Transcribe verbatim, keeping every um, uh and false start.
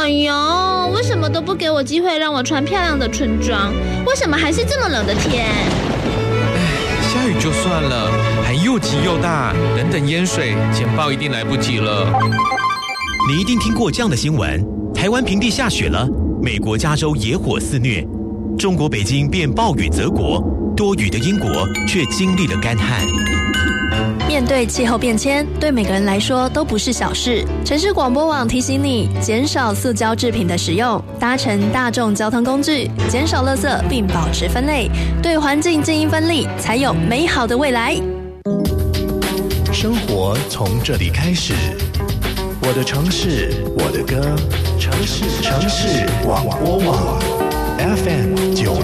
哎呦，为什么都不给我机会让我穿漂亮的春装？为什么还是这么冷的天？ 唉，下雨就算了，还又急又大，等等淹水，简报一定来不及了。 你一定听过这样的新闻：台湾平地下雪了，美国加州野火肆虐，中国北京变暴雨泽国，多雨的英国却经历了干旱。 面对气候变迁，对每个人来说都不是小事。城市广播网提醒你，减少塑胶制品的使用，搭乘大众交通工具，减少垃圾并保持分类，对环境尽一分力，才有美好的未来。 生活从这里开始，我的城市，我的歌，城市城市广播网 F M 九